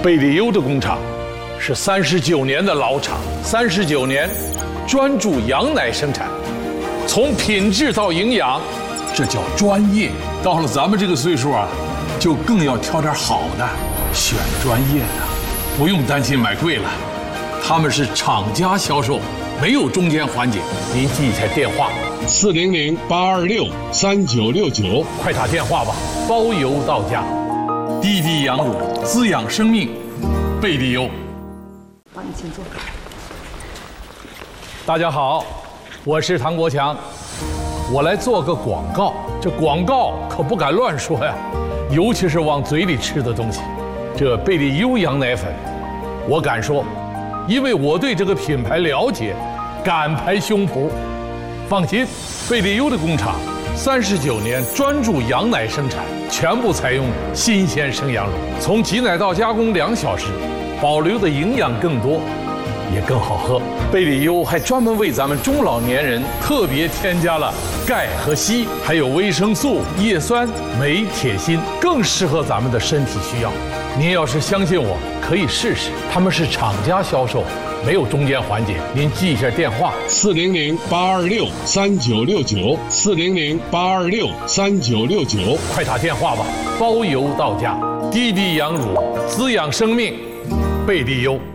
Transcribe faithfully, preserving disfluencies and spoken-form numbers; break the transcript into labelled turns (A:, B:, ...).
A: 贝利优的工厂是三十九年的老厂，三十九年专注羊奶生产，从品质到营养，
B: 这叫专业。到了咱们这个岁数啊，就更要挑点好的，选专业的，不用担心买贵了。他们是厂家销售，没有中间环节。您记一下电话：
C: 四零零八二六三九六九，
A: 快打电话吧，包邮到家。滴滴羊乳滋养生命，贝利优。
D: 好，你请坐。
A: 大家好，我是唐国强，我来做个广告。这广告可不敢乱说呀，尤其是往嘴里吃的东西。这贝利优羊奶粉，我敢说，因为我对这个品牌了解，敢拍胸脯。放心，贝利优的工厂三十九年专注羊奶生产，全部采用新鲜生羊乳，从挤奶到加工两小时，保留的营养更多，也更好喝。贝利优还专门为咱们中老年人特别添加了钙和硒，还有维生素、叶酸、镁、铁、锌，更适合咱们的身体需要。您要是相信我，可以试试。他们是厂家销售，没有中间环节。您记一下电话：
C: 四零零八二六三九六九，四零零八二六三九六九，
A: 快打电话吧，包邮到家。滴滴羊乳滋养生命，贝利优。